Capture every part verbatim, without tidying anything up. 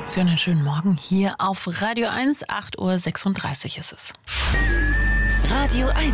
Sie hören einen schönen Morgen hier auf Radio eins, acht Uhr sechsunddreißig ist es. Radio eins.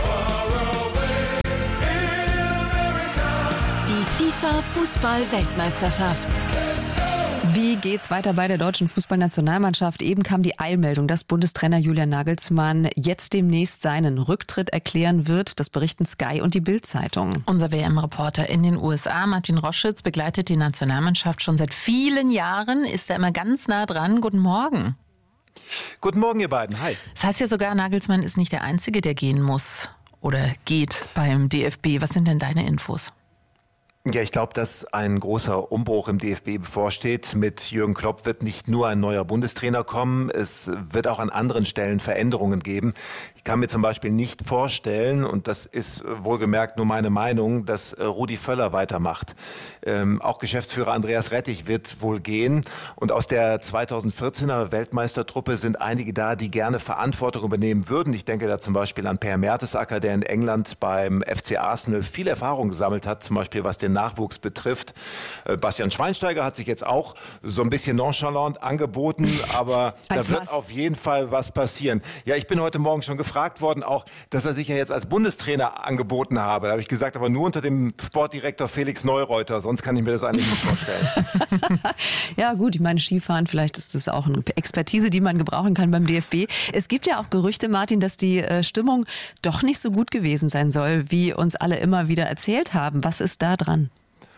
Die FIFA-Fußball-Weltmeisterschaft. Wie geht's weiter bei der deutschen Fußballnationalmannschaft? Eben kam die Eilmeldung, dass Bundestrainer Julian Nagelsmann jetzt demnächst seinen Rücktritt erklären wird. Das berichten Sky und die Bild-Zeitung. Unser W M-Reporter in den U S A, Martin Roschitz, begleitet die Nationalmannschaft schon seit vielen Jahren, ist da immer ganz nah dran. Guten Morgen. Guten Morgen, ihr beiden. Hi. Das heißt ja sogar, Nagelsmann ist nicht der Einzige, der gehen muss oder geht beim D F B. Was sind denn deine Infos? Ja, ich glaube, dass ein großer Umbruch im D F B bevorsteht. Mit Jürgen Klopp wird nicht nur ein neuer Bundestrainer kommen, es wird auch an anderen Stellen Veränderungen geben. Ich kann mir zum Beispiel nicht vorstellen, und das ist wohlgemerkt nur meine Meinung, dass Rudi Völler weitermacht. Ähm, auch Geschäftsführer Andreas Rettich wird wohl gehen. Und aus der zweitausendvierzehner Weltmeistertruppe sind einige da, die gerne Verantwortung übernehmen würden. Ich denke da zum Beispiel an Per Mertesacker, der in England beim F C Arsenal viel Erfahrung gesammelt hat, zum Beispiel was den Nachwuchs betrifft. Äh, Bastian Schweinsteiger hat sich jetzt auch so ein bisschen nonchalant angeboten, aber da wird auf jeden Fall was passieren. Ja, ich bin heute Morgen schon gefragt worden, auch, dass er sich ja jetzt als Bundestrainer angeboten habe. Da habe ich gesagt, aber nur unter dem Sportdirektor Felix Neureuter, sonst kann ich mir das eigentlich nicht vorstellen. Ja gut, ich meine Skifahren, vielleicht ist das auch eine Expertise, die man gebrauchen kann beim D F B. Es gibt ja auch Gerüchte, Martin, dass die äh, Stimmung doch nicht so gut gewesen sein soll, wie uns alle immer wieder erzählt haben. Was ist da dran?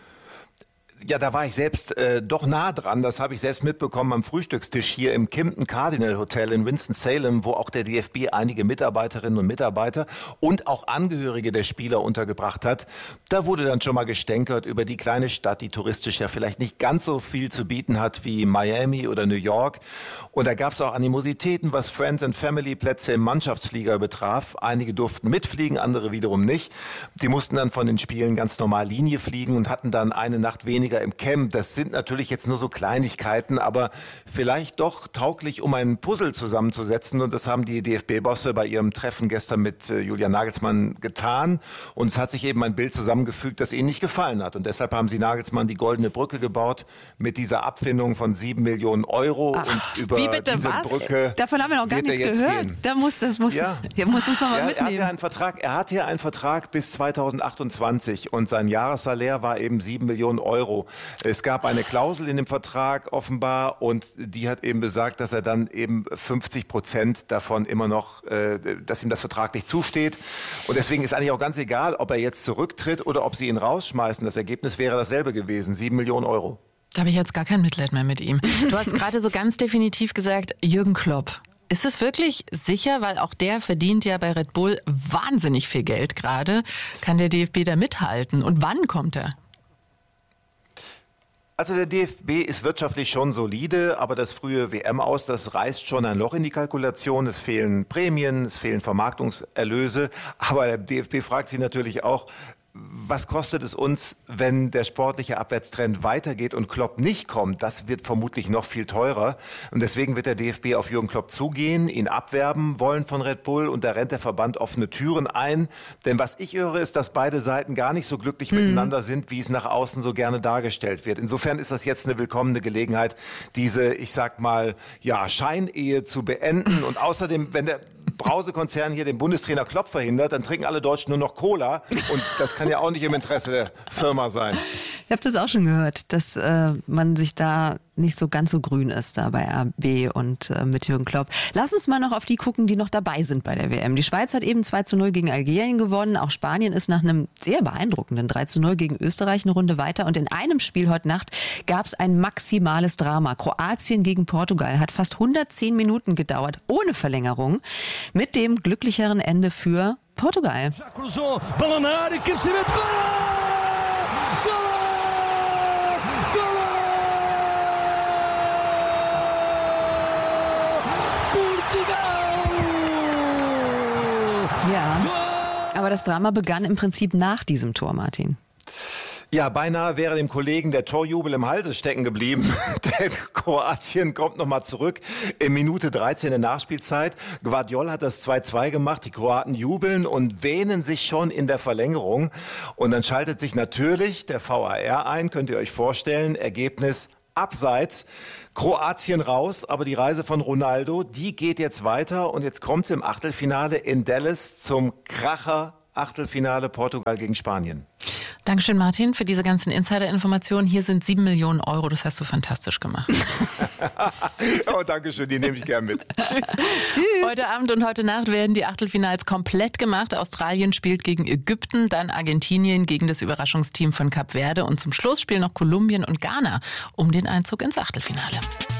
Ja, da war ich selbst äh, doch nah dran. Das habe ich selbst mitbekommen am Frühstückstisch hier im Kimpton Cardinal Hotel in Winston-Salem, wo auch der D F B einige Mitarbeiterinnen und Mitarbeiter und auch Angehörige der Spieler untergebracht hat. Da wurde dann schon mal gestänkert über die kleine Stadt, die touristisch ja vielleicht nicht ganz so viel zu bieten hat wie Miami oder New York. Und da gab es auch Animositäten, was Friends and Family Plätze im Mannschaftsflieger betraf. Einige durften mitfliegen, andere wiederum nicht. Die mussten dann von den Spielen ganz normal Linie fliegen und hatten dann eine Nacht weniger im Camp. Das sind natürlich jetzt nur so Kleinigkeiten, aber vielleicht doch tauglich, um ein Puzzle zusammenzusetzen. Und das haben die D F B-Bosse bei ihrem Treffen gestern mit äh, Julian Nagelsmann getan. Und es hat sich eben ein Bild zusammengefügt, das ihnen nicht gefallen hat. Und deshalb haben sie Nagelsmann die Goldene Brücke gebaut mit dieser Abfindung von sieben Millionen Euro. Ach, und über wie bitte, diese was? Brücke Davon haben wir noch gar nichts gehört. Gehen. Da muss, das muss, ja. Ihr muss uns noch mal ja, mitnehmen. Er hat ja einen Vertrag, er hat ja einen Vertrag bis zweitausendachtundzwanzig und sein Jahressalär war eben sieben Millionen Euro. Es gab eine Klausel in dem Vertrag offenbar und die hat eben besagt, dass er dann eben fünfzig Prozent davon immer noch, äh, dass ihm das vertraglich zusteht. Und deswegen ist eigentlich auch ganz egal, ob er jetzt zurücktritt oder ob sie ihn rausschmeißen. Das Ergebnis wäre dasselbe gewesen, sieben Millionen Euro. Da habe ich jetzt gar kein Mitleid mehr mit ihm. Du hast gerade so ganz definitiv gesagt, Jürgen Klopp. Ist es wirklich sicher, weil auch der verdient ja bei Red Bull wahnsinnig viel Geld gerade. Kann der D F B da mithalten? Und wann kommt er? Also der D F B ist wirtschaftlich schon solide, aber das frühe W M-Aus, das reißt schon ein Loch in die Kalkulation. Es fehlen Prämien, es fehlen Vermarktungserlöse. Aber der D F B fragt sich natürlich auch, was kostet es uns, wenn der sportliche Abwärtstrend weitergeht und Klopp nicht kommt? Das wird vermutlich noch viel teurer. Und deswegen wird der D F B auf Jürgen Klopp zugehen, ihn abwerben wollen von Red Bull. Und da rennt der Verband offene Türen ein. Denn was ich höre, ist, dass beide Seiten gar nicht so glücklich mhm. miteinander sind, wie es nach außen so gerne dargestellt wird. Insofern ist das jetzt eine willkommene Gelegenheit, diese, ich sag mal, ja, Scheinehe zu beenden. Und außerdem, wenn der Brausekonzern hier den Bundestrainer Klopp verhindert, dann trinken alle Deutschen nur noch Cola. Und das kann ja auch nicht im Interesse der Firma sein. Ich habe das auch schon gehört, dass äh, man sich da nicht so ganz so grün ist da bei R B und äh, mit Jürgen Klopp. Lass uns mal noch auf die gucken, die noch dabei sind bei der W M. Die Schweiz hat eben zwei zu null gegen Algerien gewonnen. Auch Spanien ist nach einem sehr beeindruckenden drei zu null gegen Österreich eine Runde weiter. Und in einem Spiel heute Nacht gab es ein maximales Drama. Kroatien gegen Portugal hat fast hundertzehn Minuten gedauert, ohne Verlängerung. Mit dem glücklicheren Ende für Portugal. Ja, aber das Drama begann im Prinzip nach diesem Tor, Martin. Ja, beinahe wäre dem Kollegen der Torjubel im Halse stecken geblieben. Denn Kroatien kommt nochmal zurück in Minute dreizehn der Nachspielzeit. Gvardiol hat das zwei zwei gemacht. Die Kroaten jubeln und wähnen sich schon in der Verlängerung. Und dann schaltet sich natürlich der V A R ein, könnt ihr euch vorstellen. Ergebnis abseits. Kroatien raus, aber die Reise von Ronaldo, die geht jetzt weiter und jetzt kommt es im Achtelfinale in Dallas zum Kracher Achtelfinale Portugal gegen Spanien. Dankeschön, Martin, für diese ganzen Insider-Informationen. Hier sind sieben Millionen Euro, das hast du fantastisch gemacht. Oh, danke schön, die nehme ich gern mit. Tschüss. Tschüss. Heute Abend und heute Nacht werden die Achtelfinals komplett gemacht. Australien spielt gegen Ägypten, dann Argentinien gegen das Überraschungsteam von Kap Verde und zum Schluss spielen noch Kolumbien und Ghana um den Einzug ins Achtelfinale.